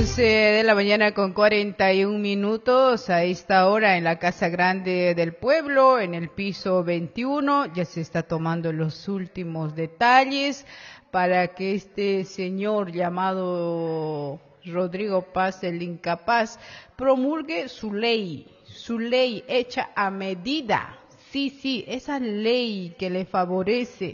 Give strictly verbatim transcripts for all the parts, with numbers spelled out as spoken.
once de la mañana con cuarenta y un minutos. A esta hora en la Casa Grande del Pueblo, en el piso veintiuno, ya se está tomando los últimos detalles para que este señor llamado Rodrigo Paz, el incapaz, promulgue su ley, su ley hecha a medida. Sí, sí, esa ley que le favorece,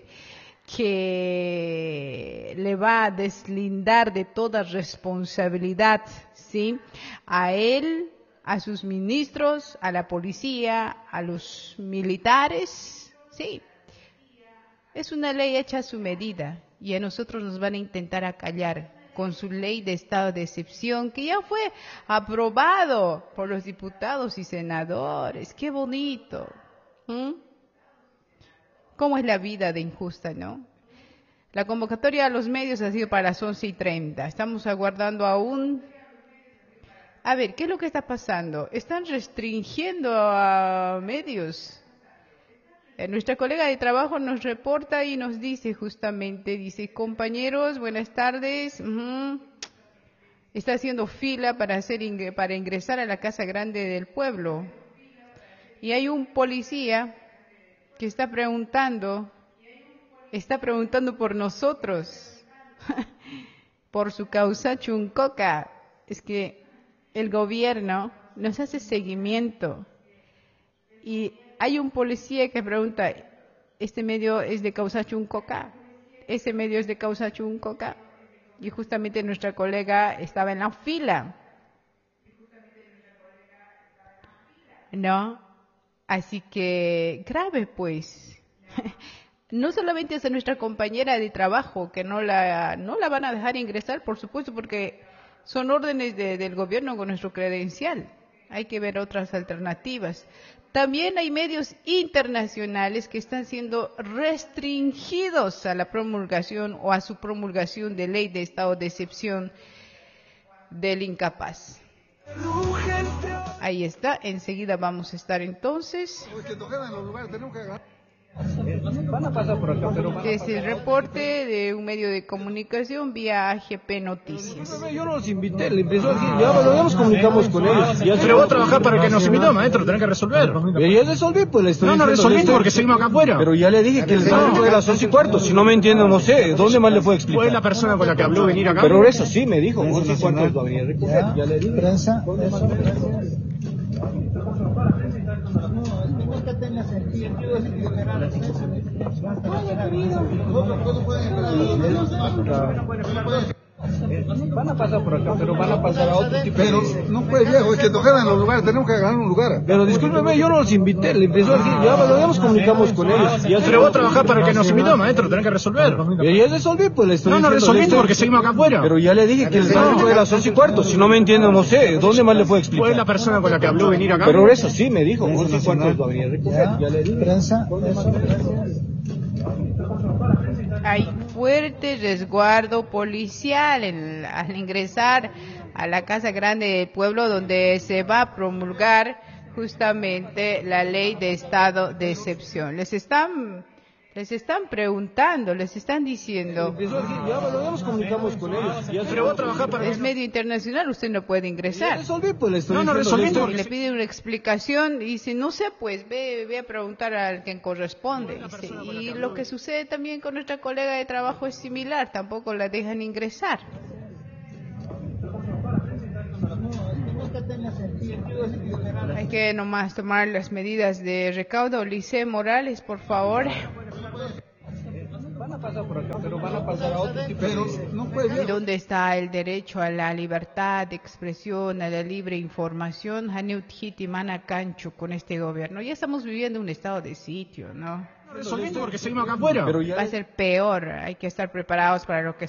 que le va a deslindar de toda responsabilidad, ¿sí? A él, a sus ministros, a la policía, a los militares, sí. Es una ley hecha a su medida y a nosotros nos van a intentar acallar con su ley de estado de excepción que ya fue aprobado por los diputados y senadores. ¡Qué bonito! ¿Mm? ¿Cómo es la vida de injusta, no? La convocatoria a los medios ha sido para las once y treinta. Estamos aguardando aún. A ver, ¿qué es lo que está pasando? ¿Están restringiendo a medios? Eh, nuestra colega de trabajo nos reporta y nos dice justamente, dice, compañeros, buenas tardes. Uh-huh. Está haciendo fila para, hacer ingre- para ingresar a la Casa Grande del Pueblo. Y hay un policía que está preguntando, está preguntando por nosotros, por su causa Chuncoca. Es que el gobierno nos hace seguimiento y hay un policía que pregunta, ¿este medio es de causa Chuncoca? ¿Ese medio es de causa Chuncoca? Y justamente nuestra colega estaba en la fila. ¿No? Así que, grave pues. No solamente es a nuestra compañera de trabajo, que no la, no la van a dejar ingresar, por supuesto, porque son órdenes de, del gobierno con nuestro credencial. Hay que ver otras alternativas. También hay medios internacionales que están siendo restringidos a la promulgación o a su promulgación de ley de estado de excepción del incapaz. Ahí está, enseguida vamos a estar entonces. Van a pasar por acá, pero van a Es el reporte de un medio de comunicación vía A G P Noticias. Yo no los invité, le empezó a decir, ya, bueno, ya nos comunicamos con ellos. Ya Pero vos a trabajar para que nos invitó, maestro, tenés que resolver. Ya, ya resolví, pues le estoy No, no diciendo, resolví le estoy- porque seguimos acá afuera. Pero ya le dije que el sábado fue a las once y cuarto, si no me entiendo, no sé, ¿dónde más le puedo explicar? ¿Fue la persona con la que habló venir acá? Pero eso sí me dijo, once y cuarto va a venir a recoger, ya le dije. Prensa. Van a pasar por acá, pero van a pasar a otro tipo. Pero no puede, viejo, es que tocaran los lugares, tenemos que agarrar un lugar. Pero discúlpeme, yo no los invité, le empezó a decir, ya, bueno, ya nos comunicamos con ellos. Ya Pero vos a trabajar para que nos invitó, maestro, tenés que resolver. Ya, ya resolví, pues le estoy No, no diciendo, resolví le estoy- porque seguimos acá afuera. Pero ya le dije que el sábado fue a las once y cuarto, si no me entiendo, no sé, ¿dónde más le puedo explicar? ¿Fue la persona con la que habló venir acá? Pero eso sí me dijo, once y cuarto va a venir a recoger, ya le dije. Prensa. Hay fuerte resguardo policial en- al ingresar a la Casa Grande del Pueblo, donde se va a promulgar justamente la ley de estado de excepción. Les están, les están preguntando, les están diciendo, Empezó a decir, ya, bueno, ya nos comunicamos con ellos. Ya Pero vos a trabajar para que... es medio internacional, usted no puede Ya ingresar. resolví, pues le estoy No, no diciendo, le resolví estoy- Y le pide una explicación y dice, no sé, pues ve, ve a preguntar al quien corresponde. Dice. Y lo que sucede también con nuestra colega de trabajo es similar, tampoco la dejan ingresar. Hay que nomás tomar las medidas de recaudo. Lice Morales, por favor. Van a pasar por acá, pero van a pasar a otro tipo. Pero no puede, ¿Y viejo. dónde está el derecho a la libertad de expresión, a la libre información? Haneut Hiti Mana Cancho con este gobierno. Ya estamos viviendo un estado de sitio, ¿no? No resolví porque seguimos acá afuera. Pero ya Va a ser peor. Hay que estar preparados para lo que